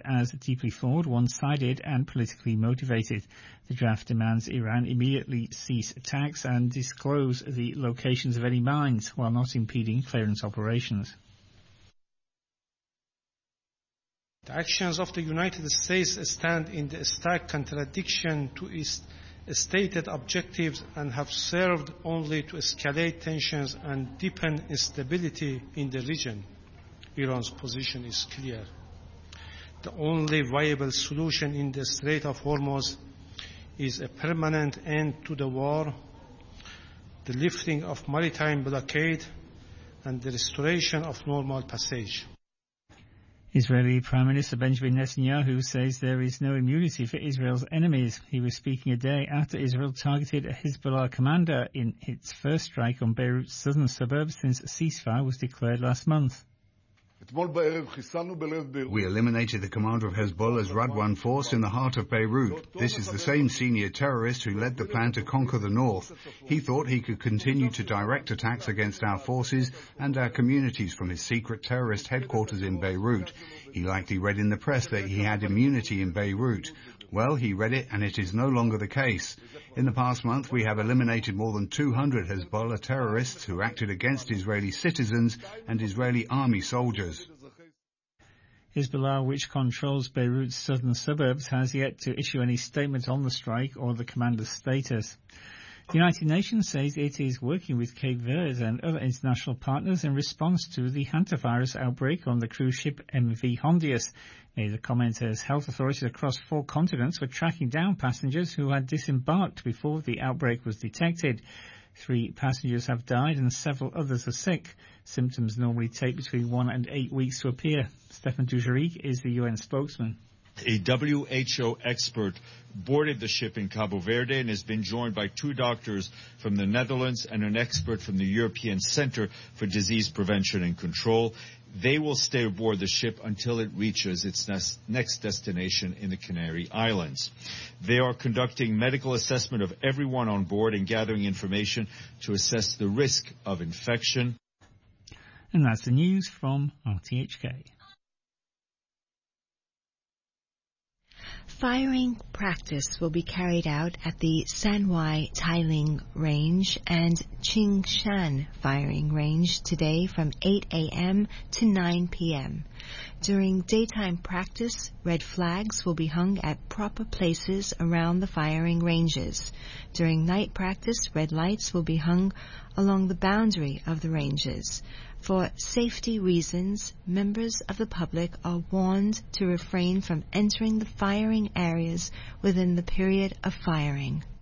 as deeply flawed, one-sided and politically motivated. The draft demands Iran immediately cease attacks and disclose the locations of any mines while not impeding clearance operations. The actions of the United States stand in the stark contradiction to its stated objectives and have served only to escalate tensions and deepen instability in the region. Iran's position is clear. The only viable solution in the Strait of Hormuz is a permanent end to the war, the lifting of maritime blockade, and the restoration of normal passage. Israeli Prime Minister Benjamin Netanyahu says there is no immunity for Israel's enemies. He was speaking a day after Israel targeted a Hezbollah commander in its first strike on Beirut's southern suburbs since a ceasefire was declared last month. We eliminated the commander of Hezbollah's Radwan force in the heart of Beirut. This is the same senior terrorist who led the plan to conquer the north. He thought he could continue to direct attacks against our forces and our communities from his secret terrorist headquarters in Beirut. He likely read in the press that he had immunity in Beirut. Well, he read it and it is no longer the case. In the past month, we have eliminated more than 200 Hezbollah terrorists who acted against Israeli citizens and Israeli army soldiers. Hezbollah, which controls Beirut's southern suburbs, has yet to issue any statement on the strike or the commander's status. The United Nations says it is working with Cape Verde and other international partners in response to the hantavirus outbreak on the cruise ship MV Hondius. The comment as health authorities across 4 continents were tracking down passengers who had disembarked before the outbreak was detected. 3 passengers have died and several others are sick. Symptoms normally take between 1 and 8 weeks to appear. Stefan Dujarric is the UN spokesman. A WHO expert boarded the ship in Cabo Verde and has been joined by 2 doctors from the Netherlands and an expert from the European Centre for Disease Prevention and Control. They will stay aboard the ship until it reaches its next destination in the Canary Islands. They are conducting medical assessment of everyone on board and gathering information to assess the risk of infection. And that's the news from RTHK. Firing practice will be carried out at the Sanwai Tailing Range and Qingshan Firing Range today from 8 a.m. to 9 p.m. During daytime practice, red flags will be hung at proper places around the firing ranges. During night practice, red lights will be hung along the boundary of the ranges. For safety reasons, members of the public are warned to refrain from entering the firing areas within the period of firing.